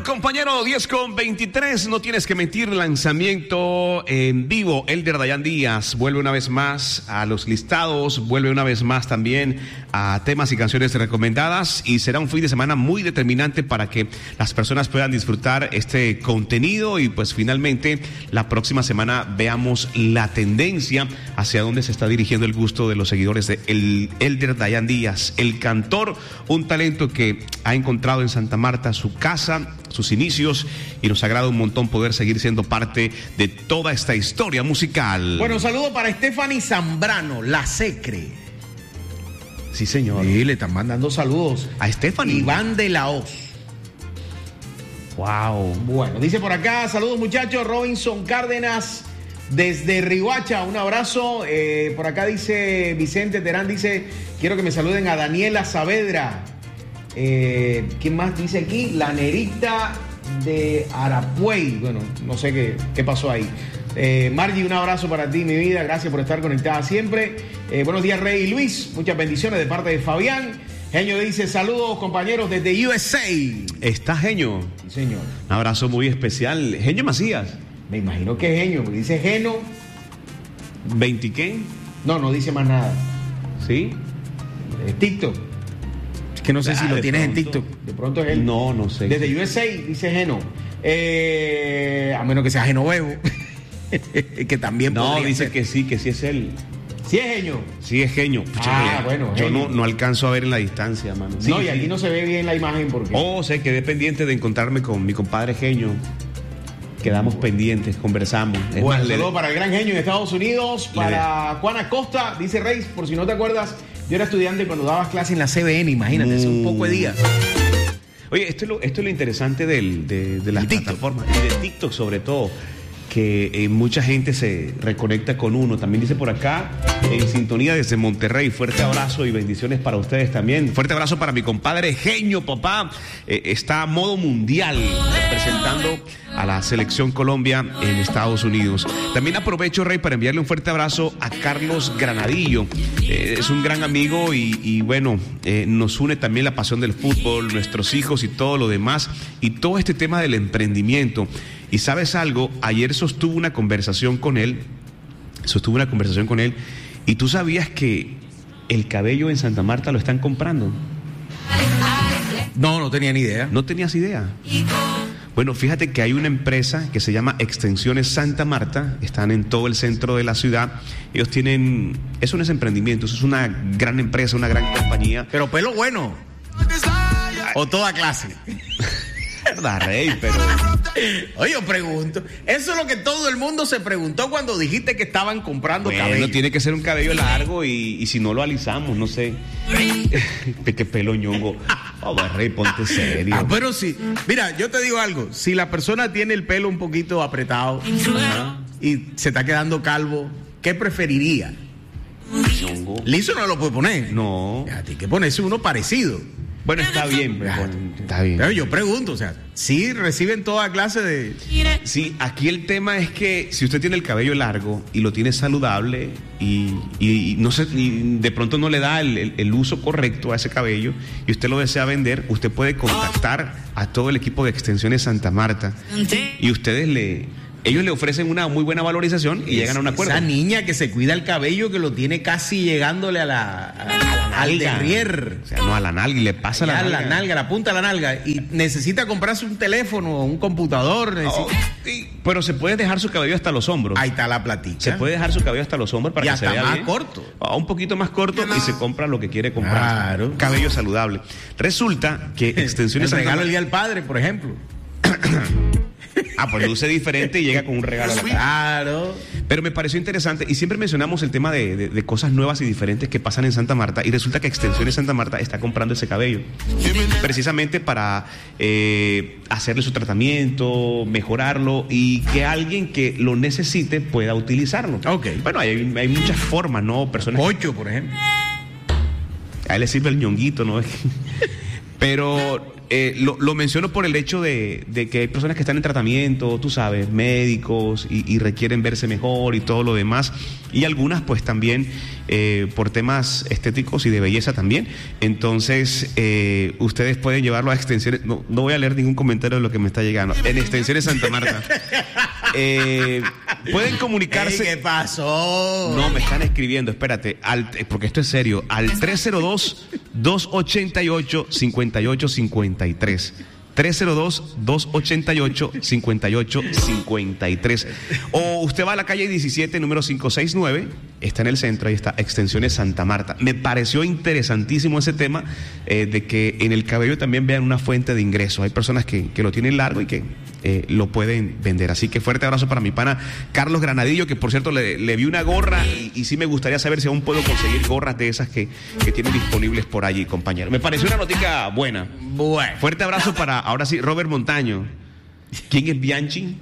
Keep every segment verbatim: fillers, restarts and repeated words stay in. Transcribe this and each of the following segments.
compañero, diez con veintitrés, no tienes que mentir, lanzamiento en vivo. Elder Dayan Díaz vuelve una vez más a los listados, vuelve una vez más también a temas y canciones recomendadas, y será un fin de semana muy determinante para que las personas puedan disfrutar este contenido y pues finalmente la próxima semana veamos la tendencia hacia dónde se está dirigiendo el gusto de los seguidores de el Elder Dayan Díaz, el cantor, un talento que ha encontrado en Santa Marta su casa, sus inicios, y nos agrada un montón poder seguir siendo parte de toda esta historia musical. Bueno, saludo para Stephanie Zambrano, la Secre. Sí, señor. Sí, le están mandando saludos a Stephanie. Iván de la Hoz. Wow. Bueno, dice por acá, saludos muchachos, Robinson Cárdenas desde Riohacha, un abrazo. Eh, por acá dice Vicente Terán, dice, quiero que me saluden a Daniela Saavedra. Eh, ¿Quién más dice aquí? La Nerita de Arapuey. Bueno, no sé qué, qué pasó ahí. Eh, Margie, un abrazo para ti, mi vida. Gracias por estar conectada siempre. Eh, buenos días, Rey y Luis. Muchas bendiciones de parte de Fabián. Genio dice, saludos compañeros desde U S A. ¿Está Genio? Sí, señor. Un abrazo muy especial. Genio Macías. Me imagino que es Genio, me dice Geno. ¿veinte qué? No, no dice más nada. ¿Sí? Es TikTok. Que no sé ah, si lo tienes pronto, en TikTok. De pronto es él. No, no sé. Desde U S A dice Geno. Eh, a menos que sea Genovevo. Que también no, dice ser. que sí, que sí es él. ¿Sí es Genio? Sí es Genio. Pucha, ah, bueno. Yo genio. No, no alcanzo a ver en la distancia, mano. Sí, no, y sí. aquí no se ve bien la imagen porque... Oh, sé, quedé pendiente de encontrarme con mi compadre Genio. Quedamos bueno. pendientes, conversamos. Es bueno, más, saludo le... para el gran Genio en Estados Unidos, para le... Juan Acosta, dice Reis, por si no te acuerdas, yo era estudiante cuando dabas clase en la C B N, imagínate, mm. hace un poco de días. Oye, esto es lo, esto es lo interesante del, de, de las plataformas y de TikTok sobre todo, que eh, mucha gente se reconecta con uno. También dice por acá, en sintonía desde Monterrey, fuerte abrazo y bendiciones para ustedes también. Fuerte abrazo para mi compadre Genio, papá. Eh, está a modo mundial representando a la selección Colombia en Estados Unidos. También aprovecho, Rey, para enviarle un fuerte abrazo a Carlos Granadillo. Eh, es un gran amigo y, y bueno, eh, nos une también la pasión del fútbol, nuestros hijos y todo lo demás, y todo este tema del emprendimiento. Y sabes algo, ayer sostuve una conversación con él, sostuve una conversación con él, y tú sabías que el cabello en Santa Marta lo están comprando. No, no tenía ni idea. ¿No tenías idea? Bueno, fíjate que hay una empresa que se llama Extensiones Santa Marta, están en todo el centro de la ciudad. Ellos tienen, eso no es emprendimiento, eso es una gran empresa, una gran compañía. Pero pelo bueno. O toda clase. Verdad, Rey, pero... Oye, yo pregunto, eso es lo que todo el mundo se preguntó cuando dijiste que estaban comprando bueno, cabello. Tiene que ser un cabello largo y, y si no lo alisamos, no sé. Qué pelo ñongo. Oh, Rey, ponte serio. Ah, pero sí, mira, yo te digo algo, si la persona tiene el pelo un poquito apretado uh-huh. y se está quedando calvo, ¿qué preferiría? Ñongo. Liso no lo puede poner. No. A ti que ponerse uno parecido. Bueno, está bien, pero, está bien. Pero yo pregunto, o sea, ¿sí reciben toda clase de...? Sí, aquí el tema es que si usted tiene el cabello largo y lo tiene saludable y, y, y no sé, y de pronto no le da el, el, el uso correcto a ese cabello y usted lo desea vender, usted puede contactar a todo el equipo de Extensiones Santa Marta y ustedes le... Ellos le ofrecen una muy buena valorización y es, llegan a un acuerdo. Esa niña que se cuida el cabello, que lo tiene casi llegándole a la, a, a la al derrier. O sea, no a la nalga, y le pasa la nalga. la nalga, la punta de la nalga. Y necesita comprarse un teléfono, un computador. Necesita... Oh, sí, pero se puede dejar su cabello hasta los hombros. Ahí está la platica. Se puede dejar su cabello hasta los hombros para y que se vea más bien. corto. Oh, un poquito más corto no. Y se compra lo que quiere comprar. Claro. Cabello saludable. Resulta que Extensiones... El regalo el día del padre, por ejemplo. Ah, pues luce diferente y llega con un regalo a la cara. Claro. Pero me pareció interesante y siempre mencionamos el tema de, de, de cosas nuevas y diferentes que pasan en Santa Marta y resulta que Extensiones Santa Marta está comprando ese cabello precisamente para eh, hacerle su tratamiento, mejorarlo y que alguien que lo necesite pueda utilizarlo. Ok. Bueno, hay, hay muchas formas, ¿no? Personas... Ocho, por ejemplo. A él le sirve el ñonguito, ¿no? Pero... eh, lo, lo menciono por el hecho de, de que hay personas que están en tratamiento, tú sabes, médicos, y, y requieren verse mejor y todo lo demás, y algunas pues también eh, por temas estéticos y de belleza también. Entonces, eh, ustedes pueden llevarlo a Extensiones, no, no voy a leer ningún comentario de lo que me está llegando, en Extensiones Santa Marta. Eh, pueden comunicarse. Ey, ¿qué pasó? No, me están escribiendo, espérate, al, porque esto es serio, al tres cero dos, dos ocho ocho, cinco ocho cinco tres. tres cero dos, dos ocho ocho, cinco ocho cinco tres. O usted va a la calle diecisiete, número quinientos sesenta y nueve, está en el centro, ahí está, Extensiones Santa Marta. Me pareció interesantísimo ese tema eh, de que en el cabello también vean una fuente de ingresos. Hay personas que, que lo tienen largo y que eh, lo pueden vender. Así que fuerte abrazo para mi pana Carlos Granadillo, que por cierto le, le vi una gorra y, y sí me gustaría saber si aún puedo conseguir gorras de esas que, que tienen disponibles por allí, compañero. Me pareció una noticia buena. Bueno. Fuerte abrazo para, ahora sí, Robert Montaño. ¿Quién es Bianchi?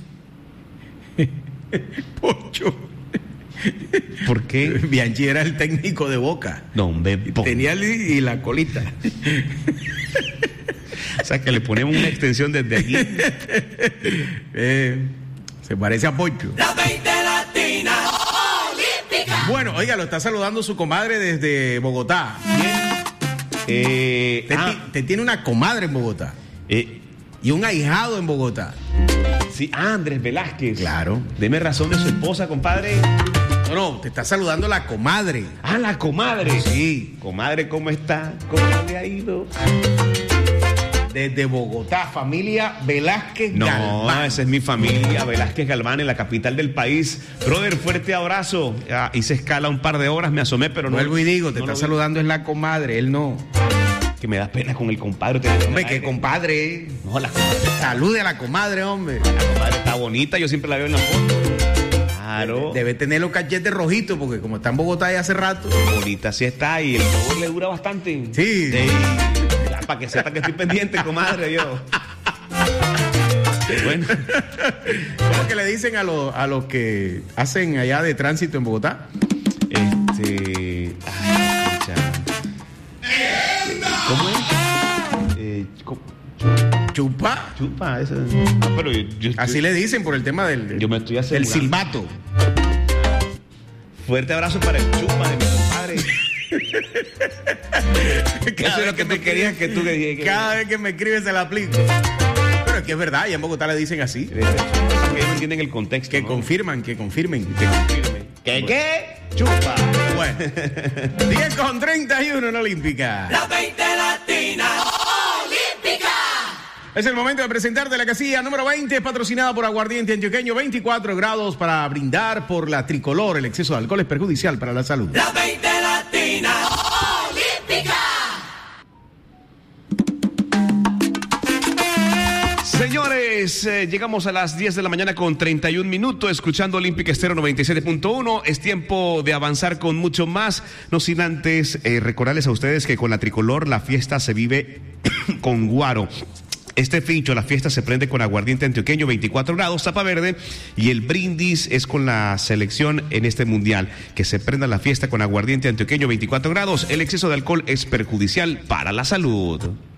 Pocho. ¿Por qué? Bianchi era el técnico de Boca. No, hombre, po- Tenía el y la colita. O sea, que le ponemos una extensión desde aquí. eh, se parece a Pocho. La veinte Latina Olímpica. Bueno, oiga, lo está saludando su comadre desde Bogotá. Eh, Te, ah, ti- te tiene una comadre en Bogotá eh, y un ahijado en Bogotá. sí, ah, Andrés Velázquez. Claro. Deme razón de su esposa, compadre. No, no, te está saludando la comadre. Ah, la comadre. Sí. Comadre, ¿cómo está? ¿Cómo le ha ido? Desde Bogotá, familia Velázquez No, Galván. esa es mi familia, Velázquez Galván, en la capital del país. Brother, fuerte abrazo. Ah, hice escala un par de horas, me asomé, pero no. Vuelvo y digo, te no está lo vi. saludando es la comadre, él no. Que me da pena con el compadre. te- Hombre, que compadre. No, la comadre, Salude a la comadre, hombre. la comadre está bonita, yo siempre la veo en la foto. Claro. Debe tener los cachetes rojitos, porque como está en Bogotá ya hace rato. Bonita sí está y el sabor le dura bastante. Sí. Ya, para que sepa que estoy pendiente, comadre, yo. Bueno. ¿Cómo que le dicen a, los a los que hacen allá de tránsito en Bogotá? Este. Ay, pucha. ¿Cómo es? Eh, ¿cómo? Chupa. Chupa, esa. Ah, pero yo, yo- Así yo- le dicen por el tema del, Yo me estoy del asegurando. silbato. Fuerte abrazo para el chupa de mi compadre. Eso es lo que me tú querías que tú que, que- Cada vez que me escribe se la aplico. Pero es que es verdad, y en Bogotá le dicen así. que ellos no entienden el contexto. Que ¿no? confirman, que confirmen. Que confirme. ¿Qué qué? Chupa. Bueno, diez con treinta y uno en Olímpica. La veinte Latina Olímpica. Es el momento de presentarte la casilla número veinte, patrocinada por Aguardiente Antioqueño, veinticuatro grados para brindar por la tricolor. El exceso de alcohol es perjudicial para la salud. La veinte Latina Olímpica. Señores, eh, llegamos a las diez de la mañana con treinta y un minutos, escuchando Olímpica Estéreo noventa y siete punto uno. Es tiempo de avanzar con mucho más, no sin antes eh, recordarles a ustedes que con la tricolor la fiesta se vive con guaro. Este fincho, la fiesta se prende con aguardiente antioqueño, veinticuatro grados, tapa verde, y el brindis es con la selección en este mundial. Que se prenda la fiesta con aguardiente antioqueño, veinticuatro grados. El exceso de alcohol es perjudicial para la salud.